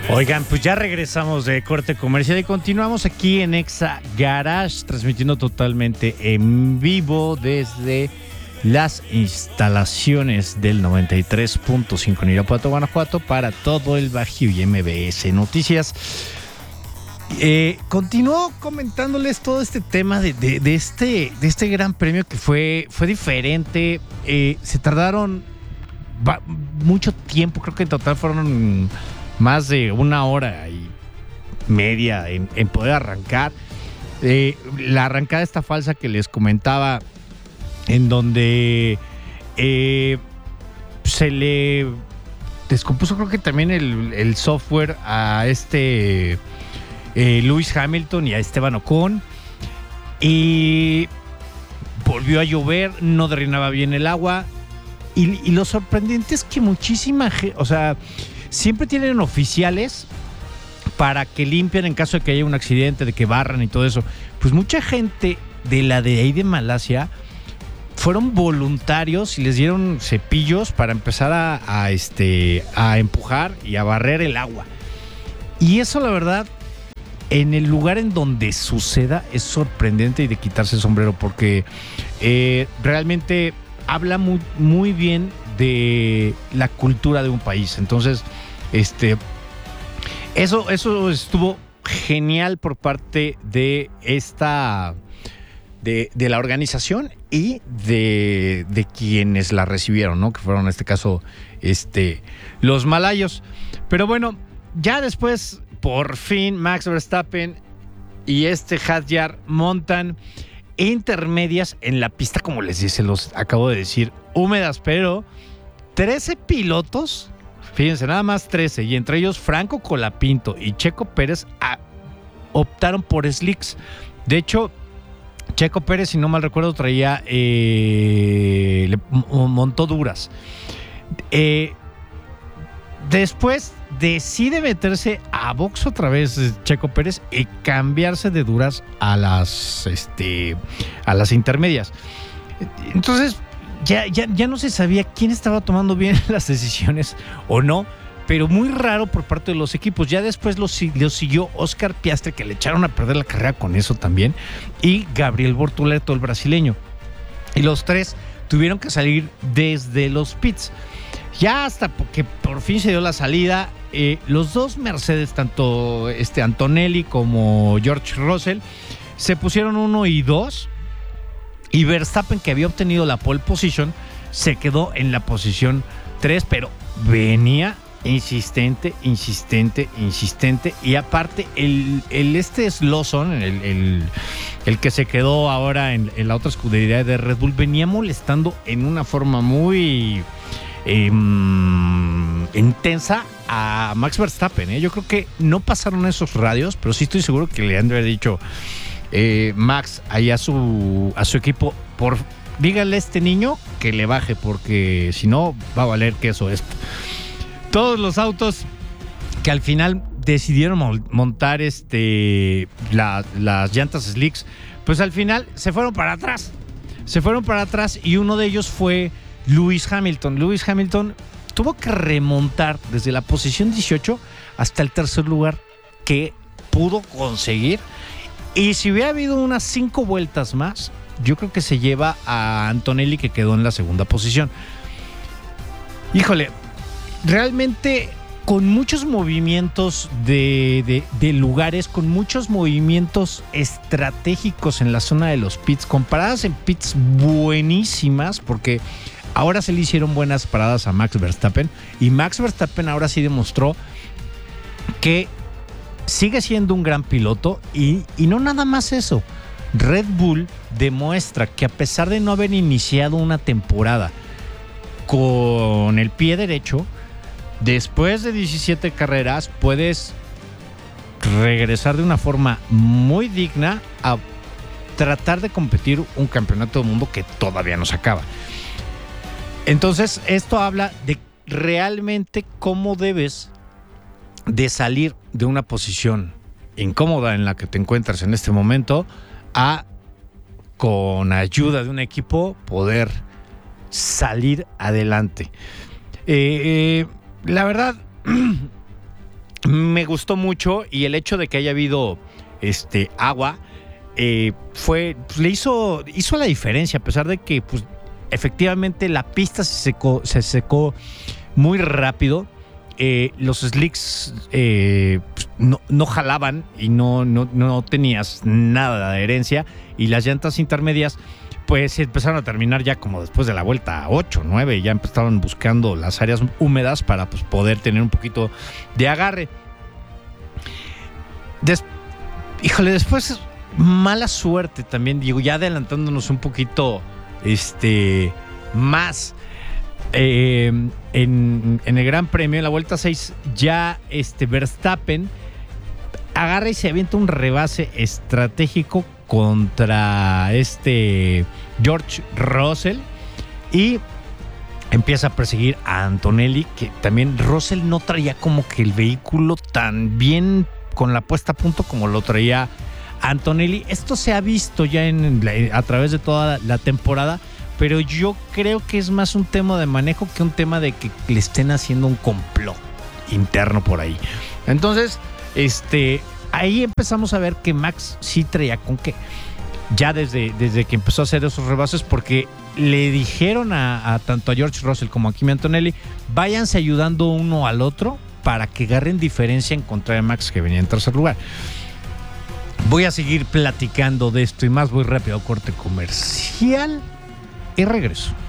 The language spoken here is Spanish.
Oigan, pues ya regresamos de corte comercial y continuamos aquí en Exa Garage, transmitiendo totalmente en vivo desde las instalaciones del 93.5 en Irapuato, Guanajuato, para todo el Bajío y MBS Noticias. Continúo comentándoles todo este tema de este gran premio que fue diferente. Se tardaron mucho tiempo, creo que en total fueron más de 1.5 horas en poder arrancar. La arrancada esta falsa que les comentaba, en donde se le descompuso, creo que también el software a Lewis Hamilton y a Esteban Ocon, y volvió a llover, no drenaba bien el agua, y lo sorprendente es que muchísima gente, o sea, siempre tienen oficiales para que limpian en caso de que haya un accidente, de que barran y todo eso. Pues mucha gente de ahí de Malasia fueron voluntarios y les dieron cepillos para empezar a empujar y a barrer el agua. Y eso, la verdad, en el lugar en donde suceda, es sorprendente y de quitarse el sombrero, porque realmente habla muy, muy bien de la cultura de un país. Entonces, eso estuvo genial por parte de de la organización y de quienes la recibieron, ¿no? Que fueron en este caso los malayos. Pero bueno, ya después, por fin, Max Verstappen y Hadjar montan intermedias en la pista, como les los acabo de decir, húmedas, pero 13 pilotos, fíjense, nada más 13, y entre ellos Franco Colapinto y Checo Pérez optaron por slicks. De hecho, Checo Pérez, si no mal recuerdo, montó duras. Después decide meterse a box otra vez Checo Pérez y cambiarse de duras a las intermedias. Entonces ya no se sabía quién estaba tomando bien las decisiones o no, pero muy raro por parte de los equipos. Ya después lo siguió Oscar Piastri, que le echaron a perder la carrera con eso también, y Gabriel Bortoleto, el brasileño. Y los tres tuvieron que salir desde los pits. Ya hasta que por fin se dio la salida, los dos Mercedes, tanto Antonelli como George Russell, se pusieron 1 y 2, y Verstappen, que había obtenido la pole position, se quedó en la posición 3, pero venía insistente, y aparte el Lawson, el que se quedó ahora en la otra escudería de Red Bull, venía molestando en una forma muy intensa a Max Verstappen. Yo creo que no pasaron esos radios, pero sí estoy seguro que le han de haber dicho Max ahí a su equipo, dígale a este niño que le baje, porque si no va a valer queso esto. Todos los autos que al final decidieron montar las llantas slicks, pues al final se fueron para atrás, y uno de ellos fue Lewis Hamilton. Lewis Hamilton tuvo que remontar desde la posición 18 hasta el tercer lugar, que pudo conseguir, y si hubiera habido unas 5 vueltas más, yo creo que se lleva a Antonelli, que quedó en la segunda posición. Híjole, realmente con muchos movimientos de lugares, con muchos movimientos estratégicos en la zona de los pits, con paradas en pits buenísimas, porque ahora se le hicieron buenas paradas a Max Verstappen, y Max Verstappen ahora sí demostró que sigue siendo un gran piloto, y no nada más eso. Red Bull demuestra que, a pesar de no haber iniciado una temporada con el pie derecho, después de 17 carreras puedes regresar de una forma muy digna a tratar de competir un campeonato del mundo que todavía no se acaba. Entonces, esto habla de realmente cómo debes de salir de una posición incómoda en la que te encuentras en este momento, a, con ayuda de un equipo, poder salir adelante. La verdad, me gustó mucho y el hecho de que haya habido agua pues, le hizo la diferencia, a pesar de que pues, efectivamente la pista se secó muy rápido. Los slicks pues, no jalaban y no tenías nada de adherencia, y las llantas intermedias pues empezaron a terminar ya como después de la vuelta 8, 9, ya empezaron buscando las áreas húmedas para pues, poder tener un poquito de agarre. Después mala suerte también, digo, ya adelantándonos un poquito más en el Gran Premio, en la vuelta 6, ya Verstappen agarra y se avienta un rebase estratégico contra George Russell y empieza a perseguir a Antonelli, que también Russell no traía como que el vehículo tan bien con la puesta a punto como lo traía Antonelli. Esto se ha visto ya a través de toda la temporada, pero yo creo que es más un tema de manejo que un tema de que le estén haciendo un complot interno por ahí. Entonces, ahí empezamos a ver que Max sí traía con qué. Ya desde que empezó a hacer esos rebases, porque le dijeron a tanto a George Russell como a Kimi Antonelli, váyanse ayudando uno al otro para que agarren diferencia en contra de Max, que venía en tercer lugar. Voy a seguir platicando de esto y más, voy rápido a corte comercial y regreso.